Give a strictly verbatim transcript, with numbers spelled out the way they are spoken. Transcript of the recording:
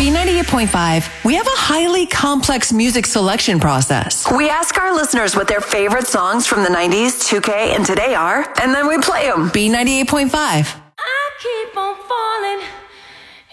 B ninety-eight point five, we have a highly complex music selection process. We ask our listeners what their favorite songs from the nineties, two K, and today are, and then we play them. B ninety-eight point five.